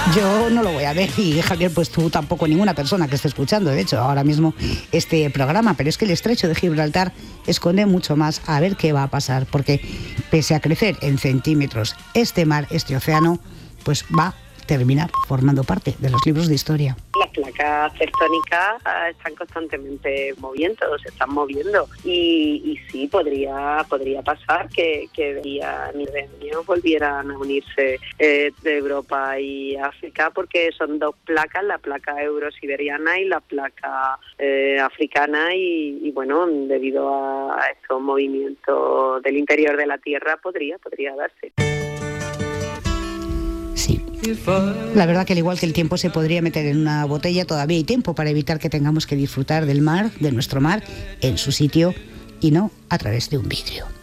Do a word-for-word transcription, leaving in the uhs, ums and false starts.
Yo no lo voy a ver y Javier, pues tú tampoco, ninguna persona que esté escuchando, de hecho, ahora mismo este programa, pero es que el estrecho de Gibraltar esconde mucho más. A ver qué va a pasar, porque pese a crecer en centímetros, este mar, este océano, pues va a terminar formando parte de los libros de historia. Las placas tectónicas están constantemente moviendo, se están moviendo y, y sí, podría podría pasar que, que de años volvieran a unirse eh, de Europa y África, porque son dos placas, la placa eurosiberiana y la placa eh, africana y, y bueno, debido a, a estos movimientos del interior de la Tierra podría, podría darse. Sí. La verdad que al igual que el tiempo se podría meter en una botella, todavía hay tiempo para evitar que tengamos que disfrutar del mar, de nuestro mar, en su sitio y no a través de un vidrio.